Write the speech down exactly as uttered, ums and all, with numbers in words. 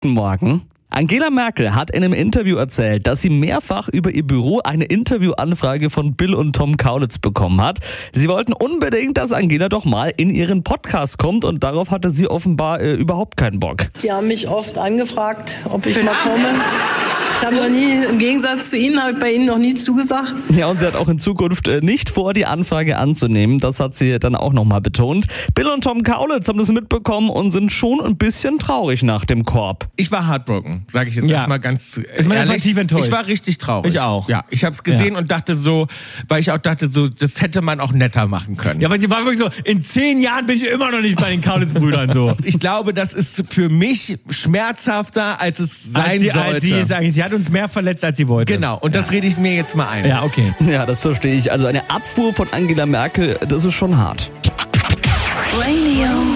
Guten Morgen. Angela Merkel hat in einem Interview erzählt, dass sie mehrfach über ihr Büro eine Interviewanfrage von Bill und Tom Kaulitz bekommen hat. Sie wollten unbedingt, dass Angela doch mal in ihren Podcast kommt und darauf hatte sie offenbar äh, überhaupt keinen Bock. Die haben mich oft angefragt, ob ich mal komme. Ich habe noch nie, im Gegensatz zu Ihnen, habe ich bei Ihnen noch nie zugesagt. Ja, und sie hat auch in Zukunft äh, nicht vor, die Anfrage anzunehmen. Das hat sie dann auch nochmal betont. Bill und Tom Kaulitz haben das mitbekommen und sind schon ein bisschen traurig nach dem Korb. Ich war heartbroken, sage ich jetzt Ja. erstmal ganz Ist man erstmal ehrlich. tief enttäuscht? Ich war richtig traurig. Ich auch. Ja, ich habe es gesehen Ja. und dachte so, weil ich auch dachte so, das hätte man auch netter machen können. Ja, weil sie war wirklich so, in zehn Jahren bin ich immer noch nicht bei den Kaulitz-Brüdern so. Ich glaube, das ist für mich schmerzhafter, als es sein als sie, sollte. als sie, ist eigentlich, sie hat uns mehr verletzt, als sie wollte. Genau, und das rede ich mir jetzt mal ein. Ja, okay. Ja, das verstehe ich. Also eine Abfuhr von Angela Merkel, das ist schon hart. Radio